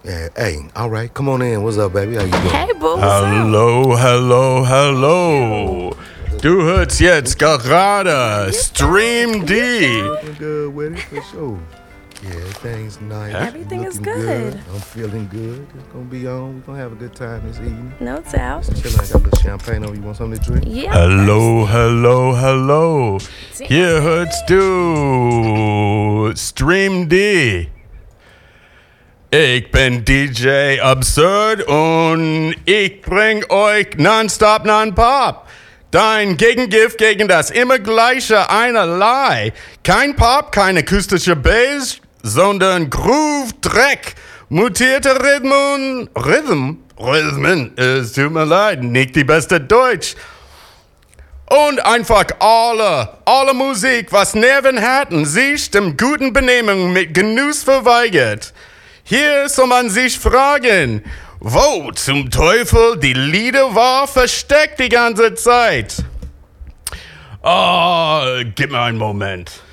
Yeah, hey, all right, come on in. What's up, baby? How you doing? Hey, Boo. Hallo. Du hörst jetzt gerade Stream D. Looking good with it, for sure. Yeah, everything's nice. Everything is Looking good. I'm feeling good. It's gonna be on. We're gonna have a good time this evening. No doubt. Chillin', I got a little champagne on. You want something to drink? Yeah. Hallo. Hier hörst du Stream D. Ich bin DJ Absurd und ich bring euch Nonstop Non-Pop. Dein Gegengift gegen das immer gleiche einerlei. Kein Pop, kein akustischer Bass, sondern Groove, Dreck, mutierte Rhythmen, es tut mir leid, nicht die beste Deutsch. Und einfach alle Musik, was Nerven hatten, sich dem guten Benehmen mit Genuss verweigert. Hier soll man sich fragen, wo zum Teufel die Lieder war versteckt die ganze Zeit. Gib mir einen Moment.